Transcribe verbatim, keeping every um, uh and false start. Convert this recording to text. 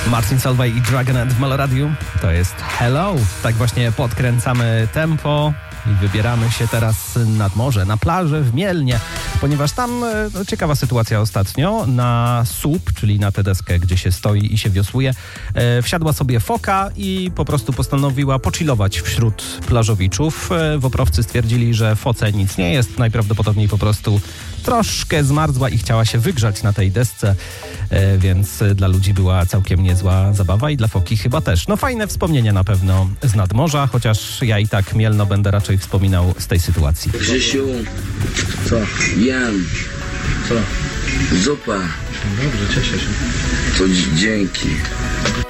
Martin Solveig i Dragonet w Meloradiu. To jest Hello. Tak właśnie podkręcamy tempo i wybieramy się teraz nad morze, na plażę w Mielnie, ponieważ tam no, ciekawa sytuacja ostatnio. Na słup, czyli na tę deskę, gdzie się stoi i się wiosłuje, e, wsiadła sobie foka i po prostu postanowiła pochillować wśród plażowiczów. E, woprowcy stwierdzili, że foce nic nie jest, najprawdopodobniej po prostu troszkę zmarzła i chciała się wygrzać na tej desce, e, więc dla ludzi była całkiem niezła zabawa i dla foki chyba też. No fajne wspomnienia na pewno z nadmorza, chociaż ja i tak Mielno będę raczej wspominał z tej sytuacji. Grzesiu, Co? Jan, Co? zupa, Dobrze, cieszę się. to dzi- dzięki.